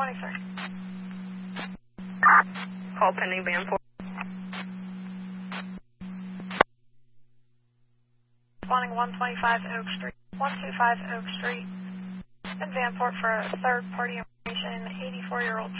23. Call pending Vanport. Responding 125 Oak Street. 125 Oak Street in Vanport for a third party information, 84-year-old